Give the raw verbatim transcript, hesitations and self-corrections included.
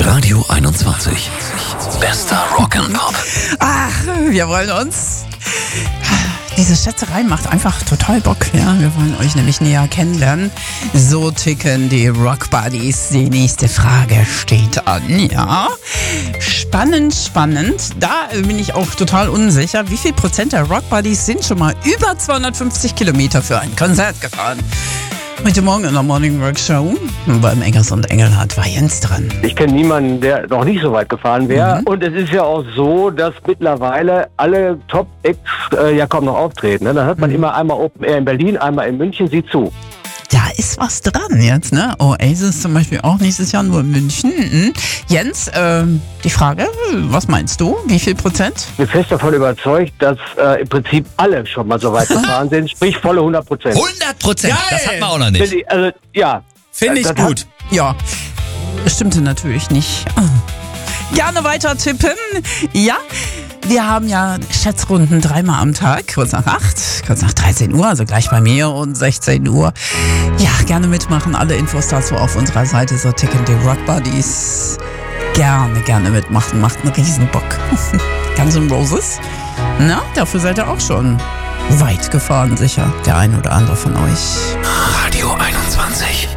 Radio einundzwanzig. Bester Rock'n'Pop. Ach, wir wollen uns... Diese Schätzerei macht einfach total Bock. Ja? Wir wollen euch nämlich näher kennenlernen. So ticken die Rock Buddies. Die nächste Frage steht an. Ja, spannend, spannend. Da bin ich auch total unsicher. Wie viel Prozent der Rock Buddies sind schon mal über zweihundertfünfzig Kilometer für ein Konzert gefahren? Heute Morgen in der Morning Rock Show beim Eggers und Engelhardt war Jens dran. Ich kenne niemanden, der noch nicht so weit gefahren wäre. Mhm. Und es ist ja auch so, dass mittlerweile alle Top-Acts äh, ja kaum noch auftreten. Ne? Da hört man mhm. immer einmal Open Air in Berlin, einmal in München, sieh zu. Da ist was dran jetzt, ne? Oasis zum Beispiel auch nächstes Jahr nur in München. Mhm. Jens, äh, die Frage, was meinst du? Wie viel Prozent? Ich bin fest davon überzeugt, dass äh, im Prinzip alle schon mal so weit gefahren sind, sprich volle hundert Prozent. hundert Prozent? Das hat man auch noch nicht. Ich, also, ja. Finde ich das gut. Hat, ja, stimmte natürlich nicht. Gerne weiter tippen. Ja, wir haben ja Schätzrunden dreimal am Tag, kurz nach acht, kurz nach dreizehn Uhr, also gleich bei mir und sechzehn Uhr. Ja, gerne mitmachen. Alle Infos dazu auf unserer Seite, so ticken die Rock Buddies. Gerne, gerne mitmachen, macht einen riesen Bock. Guns N' Roses, na, dafür seid ihr auch schon weit gefahren, sicher, der ein oder andere von euch. Radio einundzwanzig.